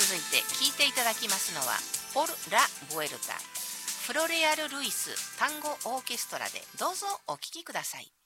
続いて聴いていただきますのはポル・ラ・ブエルタ、フロレアル・ルイス単語オーケストラで、どうぞお聴きください。